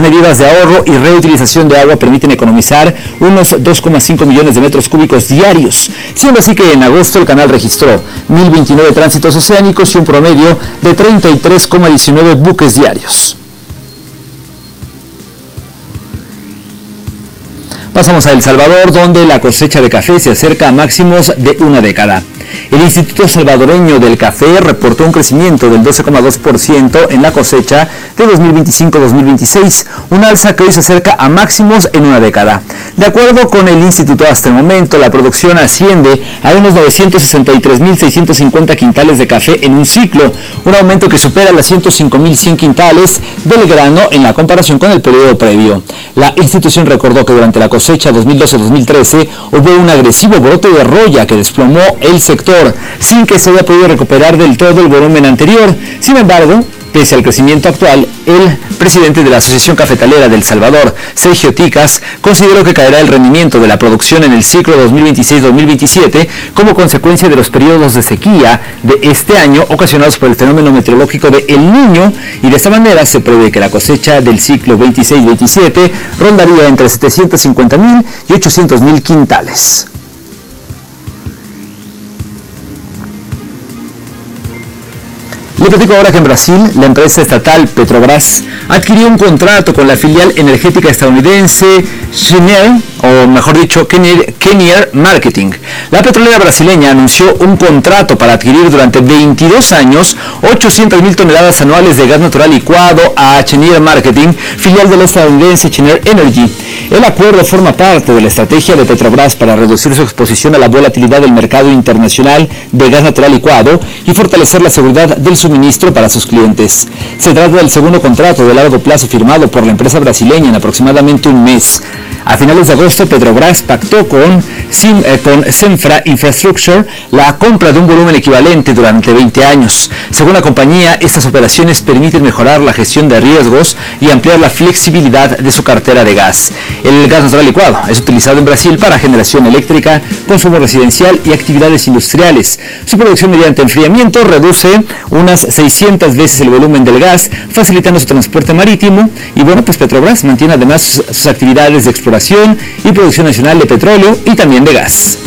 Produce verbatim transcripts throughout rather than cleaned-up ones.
medidas de ahorro y reutilización de agua permiten economizar unos dos coma cinco millones de metros cúbicos diarios, siendo así que en agosto el canal registró mil veintinueve tránsitos oceánicos y un promedio de treinta y tres coma diecinueve buques diarios. Pasamos a El Salvador, donde la cosecha de café se acerca a máximos de una década. El Instituto Salvadoreño del Café reportó un crecimiento del doce coma dos por ciento en la cosecha de dos mil veinticinco a dos mil veintiséis, un alza que hoy se acerca a máximos en una década. De acuerdo con el instituto, hasta el momento la producción asciende a unos novecientos sesenta y tres mil seiscientos cincuenta quintales de café en un ciclo, un aumento que supera las ciento cinco mil cien quintales del grano en la comparación con el periodo previo. La institución recordó que durante la cosecha dos mil doce a dos mil trece hubo un agresivo brote de roya que desplomó el sector sin que se haya podido recuperar del todo el volumen anterior. Sin embargo, pese al crecimiento actual, el presidente de la Asociación Cafetalera del Salvador, Sergio Ticas, consideró que caerá el rendimiento de la producción en el ciclo dos mil veintiséis a dos mil veintisiete como consecuencia de los periodos de sequía de este año ocasionados por el fenómeno meteorológico de El Niño, y de esta manera se prevé que la cosecha del ciclo veintiséis veintisiete rondaría entre setecientos cincuenta mil y ochocientos mil quintales. Le platico ahora que en Brasil, la empresa estatal Petrobras adquirió un contrato con la filial energética estadounidense Cheniere, o mejor dicho, Cheniere Marketing. La petrolera brasileña anunció un contrato para adquirir durante veintidós años ochocientas mil toneladas anuales de gas natural licuado a Cheniere Marketing, filial de la estadounidense Cheniere Energy. El acuerdo forma parte de la estrategia de Petrobras para reducir su exposición a la volatilidad del mercado internacional de gas natural licuado y fortalecer la seguridad del suministro para sus clientes. Se trata del segundo contrato de largo plazo firmado por la empresa brasileña en aproximadamente un mes. A finales de agosto, Petrobras pactó con, Sim, eh, con Sempra Infrastructure la compra de un volumen equivalente durante veinte años. Según la compañía, estas operaciones permiten mejorar la gestión de riesgos y ampliar la flexibilidad de su cartera de gas. El gas natural licuado es utilizado en Brasil para generación eléctrica, consumo residencial y actividades industriales. Su producción mediante enfriamiento reduce unas seiscientas veces el volumen del gas, facilitando su transporte marítimo. Y bueno, pues Petrobras mantiene además sus, sus actividades de exploración y producción nacional de petróleo y también de gas.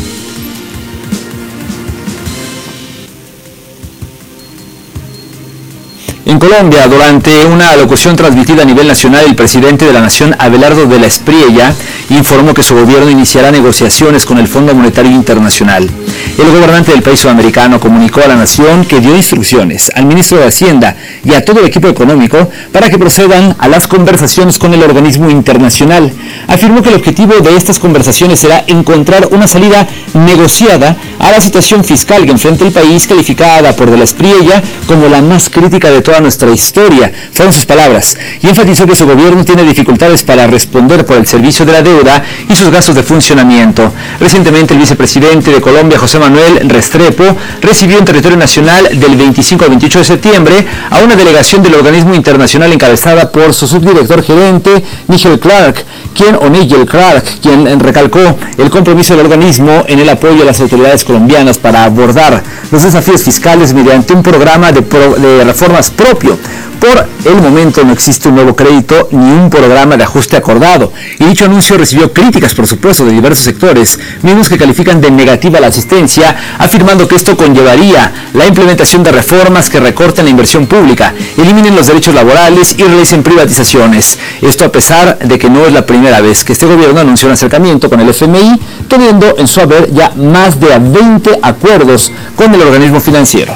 En Colombia, durante una alocución transmitida a nivel nacional, el presidente de la Nación, Abelardo de la Espriella, informó que su gobierno iniciará negociaciones con el Fondo Monetario Internacional. El gobernante del país sudamericano comunicó a la Nación que dio instrucciones al ministro de Hacienda y a todo el equipo económico para que procedan a las conversaciones con el organismo internacional. Afirmó que el objetivo de estas conversaciones será encontrar una salida negociada a la situación fiscal que enfrenta el país, calificada por de la Espriella como la más crítica de toda nuestra historia. Fueron sus palabras, y enfatizó que su gobierno tiene dificultades para responder por el servicio de la deuda y sus gastos de funcionamiento. Recientemente, el vicepresidente de Colombia, José Manuel Restrepo, recibió en territorio nacional del veinticinco al veintiocho de septiembre a una delegación del organismo internacional encabezada por su subdirector gerente, Nigel Clark, quien, o Nigel Clark, quien recalcó el compromiso del organismo en el apoyo a las autoridades colombianas para abordar los desafíos fiscales mediante un programa de, pro, de reformas propio. Por el momento no existe un nuevo crédito ni un programa de ajuste acordado, y dicho anuncio recibió críticas, por supuesto, de diversos sectores, mismos que califican de negativa la asistencia, afirmando que esto conllevaría la implementación de reformas que recorten la inversión pública, eliminen los derechos laborales y realicen privatizaciones. Esto a pesar de que no es la primera vez que este gobierno anuncia un acercamiento con el F M I, teniendo en su haber ya más de veinte acuerdos con el organismo financiero.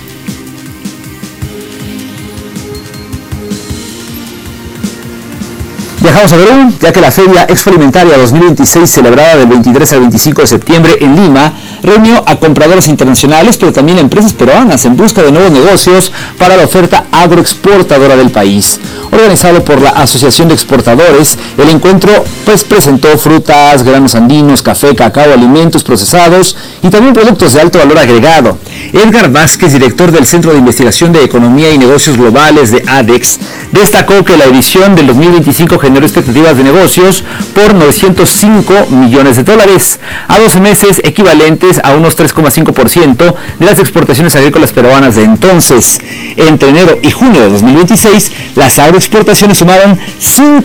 Viajamos a Perú, ya que la Feria Expoalimentaria dos mil veintiséis, celebrada del veintitrés al veinticinco de septiembre en Lima, reunió a compradores internacionales, pero también empresas peruanas en busca de nuevos negocios para la oferta agroexportadora del país. Organizado por la Asociación de Exportadores, el encuentro pues, presentó frutas, granos andinos, café, cacao, alimentos procesados y también productos de alto valor agregado. Edgar Vázquez, director del Centro de Investigación de Economía y Negocios Globales de ADEX, destacó que la edición del dos mil veinticinco generó expectativas de negocios por novecientos cinco millones de dólares, a doce meses equivalentes a unos tres coma cinco por ciento de las exportaciones agrícolas peruanas de entonces. Entre enero y junio de dos mil veintiséis, las agroexportaciones sumaron cinco